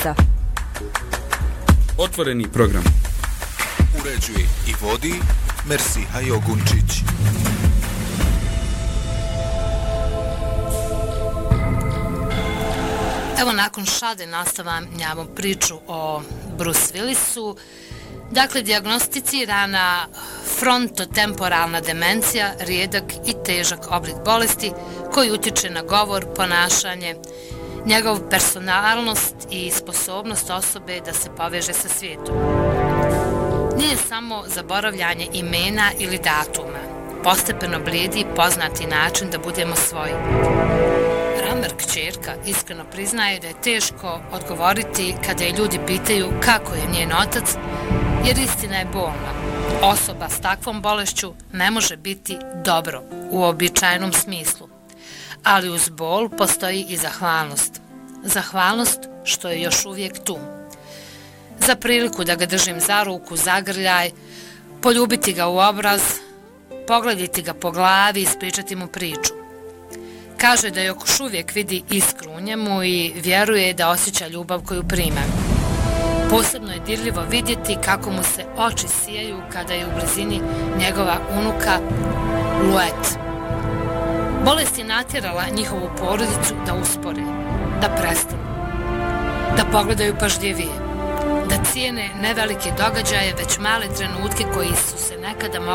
Otvoreni program. Uređuje i vodi Mersiha Jogunčić. Evo nakon šade nastavljamo priču o Bruce Willisu. Dakle, dijagnosticirana frontotemporalna demencija, rijedak i težak oblik bolesti koji utječe na govor, ponašanje, njegov personalnost i sposobnost osobe da se poveže sa svijetom. Nije samo zaboravljanje imena ili datuma. Postepeno blijedi poznati način da budemo svoji. Ramer kćerka iskreno priznaje da je teško odgovoriti kada je ljudi pitaju kako je njen otac, jer istina je bolna. Osoba s takvom bolešću ne može biti dobro u uobičajenom smislu. Ali uz bol postoji i zahvalnost. Zahvalnost što je još uvijek tu. Za priliku da ga držim za ruku, zagrljaj, poljubiti ga u obraz, pogledati ga po glavi i ispričati mu priču. Kaže da još uvijek vidi iskru u njemu i vjeruje da osjeća ljubav koju prima. Posebno je dirljivo vidjeti kako mu se oči sijaju kada je u blizini njegova unuka Luet. Bolest je natjerala njihovu porodicu da uspore, da prestanu, da pogledaju pažljivije, da cijene ne velike događaje, već male trenutke koji su se nekada mogli